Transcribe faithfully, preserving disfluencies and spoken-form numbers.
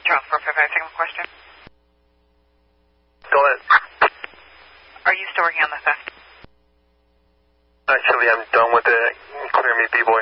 Charles four five five, second question. Go ahead. Are you still working on the theft? Actually, I'm done with it. Clear me, people.